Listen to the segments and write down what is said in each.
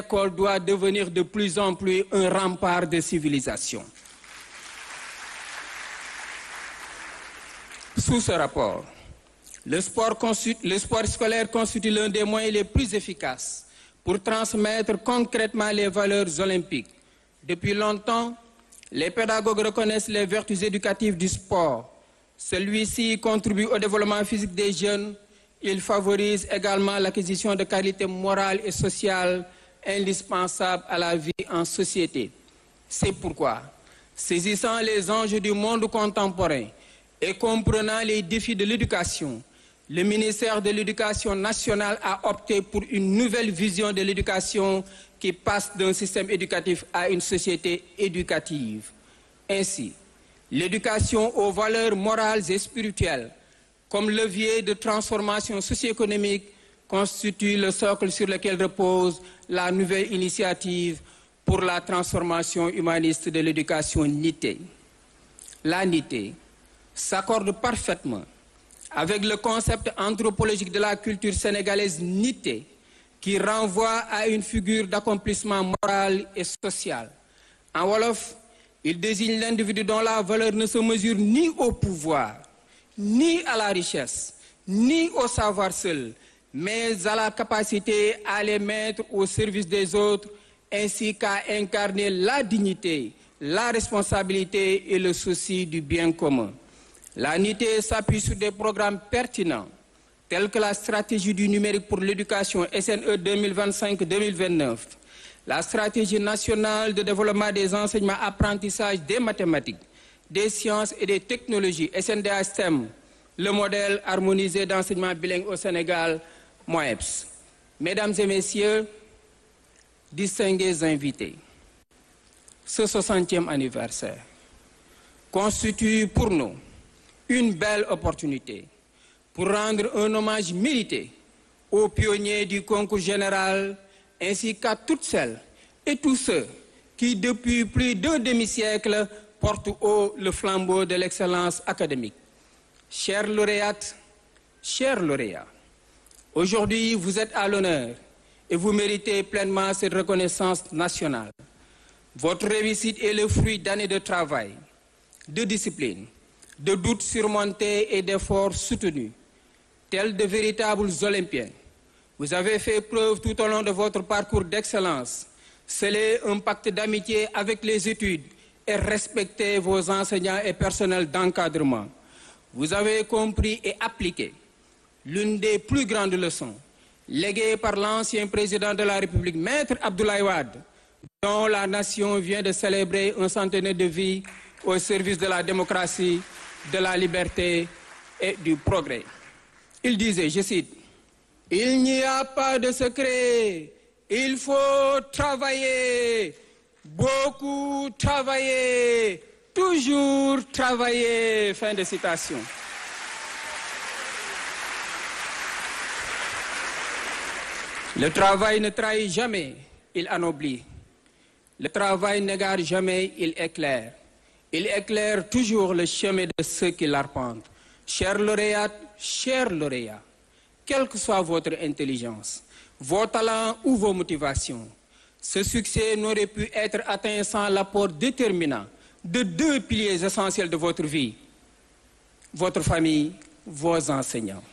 l'école doit devenir de plus en plus un rempart de civilisation. Sous ce rapport, le sport scolaire constitue l'un des moyens les plus efficaces pour transmettre concrètement les valeurs olympiques. Depuis longtemps, les pédagogues reconnaissent les vertus éducatives du sport. Celui-ci contribue au développement physique des jeunes. Il favorise également l'acquisition de qualités morales et sociales indispensables à la vie en société. C'est pourquoi, saisissant les enjeux du monde contemporain et comprenant les défis de l'éducation, le ministère de l'Éducation nationale a opté pour une nouvelle vision de l'éducation qui passe d'un système éducatif à une société éducative. Ainsi, l'éducation aux valeurs morales et spirituelles, comme levier de transformation socio-économique, constitue le socle sur lequel repose la nouvelle initiative pour la transformation humaniste de l'éducation NITE. La NITE s'accorde parfaitement avec le concept anthropologique de la culture sénégalaise NITE, qui renvoie à une figure d'accomplissement moral et social. En wolof, il désigne l'individu dont la valeur ne se mesure ni au pouvoir, ni à la richesse, ni au savoir seul, mais à la capacité à les mettre au service des autres, ainsi qu'à incarner la dignité, la responsabilité et le souci du bien commun. La NITE s'appuie sur des programmes pertinents, tels que la stratégie du numérique pour l'éducation SNE 2025-2029, la stratégie nationale de développement des enseignements apprentissages des mathématiques, des sciences et des technologies SNDA STEM, le modèle harmonisé d'enseignement bilingue au Sénégal, MOEPS. Mesdames et messieurs, distingués invités, ce 60e anniversaire constitue pour nous une belle opportunité pour rendre un hommage mérité aux pionniers du concours général ainsi qu'à toutes celles et tous ceux qui, depuis plus d'un demi-siècle, portent haut le flambeau de l'excellence académique. Chères lauréates, chers lauréats, aujourd'hui vous êtes à l'honneur et vous méritez pleinement cette reconnaissance nationale. Votre réussite est le fruit d'années de travail, de discipline, de doutes surmontés et d'efforts soutenus. Tels de véritables Olympiens, vous avez fait preuve tout au long de votre parcours d'excellence, scellé un pacte d'amitié avec les études et respecté vos enseignants et personnels d'encadrement. Vous avez compris et appliqué l'une des plus grandes leçons léguées par l'ancien président de la République, Maître Abdoulaye Wade, dont la nation vient de célébrer un centenaire de vie au service de la démocratie, de la liberté et du progrès. Il disait, je cite, « Il n'y a pas de secret, il faut travailler, beaucoup travailler, toujours travailler. » Fin de citation. Le travail ne trahit jamais, il anoblit. Le travail n'égare jamais, il éclaire. Il éclaire toujours le chemin de ceux qui l'arpentent. Chers lauréates, chers lauréats, quelle que soit votre intelligence, vos talents ou vos motivations, ce succès n'aurait pu être atteint sans l'apport déterminant de deux piliers essentiels de votre vie, votre famille, vos enseignants.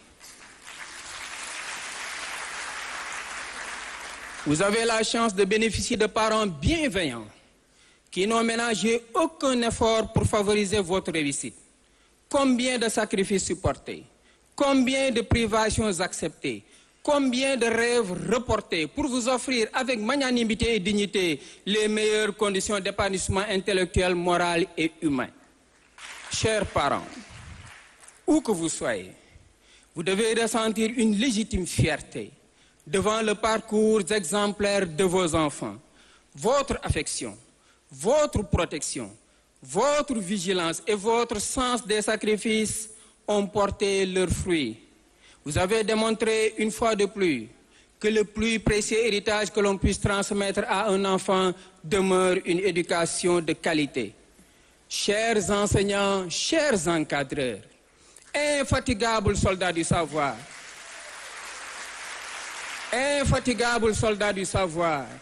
Vous avez la chance de bénéficier de parents bienveillants qui n'ont ménagé aucun effort pour favoriser votre réussite. Combien de sacrifices supportés, combien de privations acceptées, combien de rêves reportés pour vous offrir avec magnanimité et dignité les meilleures conditions d'épanouissement intellectuel, moral et humain. Chers parents, où que vous soyez, vous devez ressentir une légitime fierté devant le parcours exemplaire de vos enfants. Votre affection, votre protection, votre vigilance et votre sens des sacrifices ont porté leurs fruits. Vous avez démontré une fois de plus que le plus précieux héritage que l'on puisse transmettre à un enfant demeure une éducation de qualité. Chers enseignants, chers encadreurs, infatigables soldats du savoir, infatigables soldats du savoir,